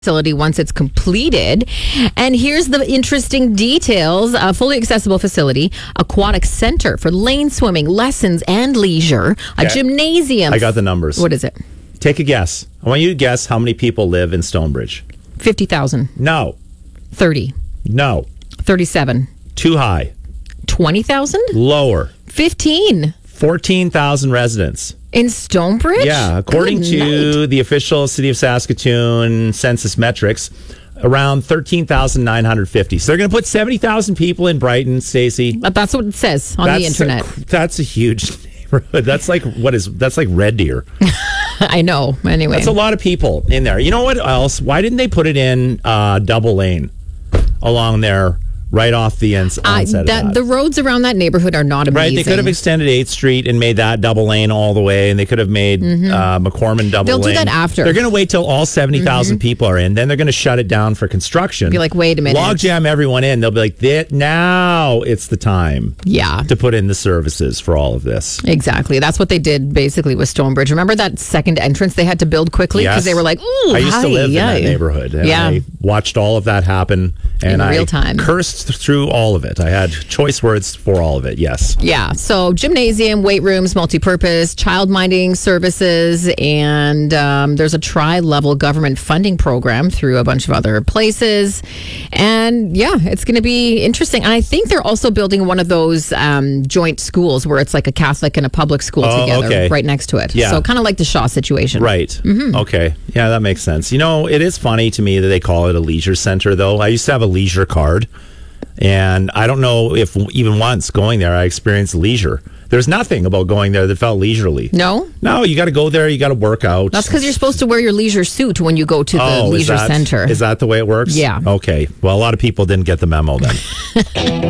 facility once it's completed. And here's the interesting details. A fully accessible facility, aquatic center for lane swimming, lessons, and leisure, a gymnasium. I got the numbers. What is it? Take a guess. I want you to guess how many people live in Stonebridge. 50,000. No. 30. No. 37. Too high. 20,000? Lower. 15. 14,000 residents. In Stonebridge? Yeah, according Good to night. the official City of Saskatoon census metrics, around 13,950. So they're going to put 70,000 people in Brighton, Stacey. But that's what it says on the internet. That's a huge neighborhood. That's like Red Deer. I know. Anyway. That's a lot of people in there. You know what else? Why didn't they put it in double lane along there? Right off the onset of that. The roads around that neighborhood are not amazing. Right, they could have extended 8th Street and made that double lane all the way, and they could have made McCormick double lane. They'll do that after. They're going to wait till all 70,000 people are in. Then they're going to shut it down for construction. Be like, wait a minute. Logjam everyone in. They'll be like, now it's the time to put in the services for all of this. Exactly. That's what they did basically with Stonebridge. Remember that second entrance they had to build quickly? Because they were like, ooh, I used to live in that neighborhood. And I watched all of that happen. And in real time. I cursed through all of it. I had choice words for all of it, yes. Yeah, so gymnasium, weight rooms, multi-purpose, child minding services, and there's a tri-level government funding program through a bunch of other places. And yeah, it's going to be interesting. And I think they're also building one of those joint schools where it's like a Catholic and a public school together right next to it. Yeah. So kind of like the Shaw situation. Right. Mm-hmm. Okay. Yeah, that makes sense. You know, it is funny to me that they call it a leisure center, though. I used to have a leisure card, and I don't know if even once going there I experienced leisure. There's nothing about going there that felt leisurely. No, you got to go there. You got to work out. That's because you're supposed to wear your leisure suit when you go to the leisure center. Is that the way it works? Yeah. Okay. Well, a lot of people didn't get the memo then.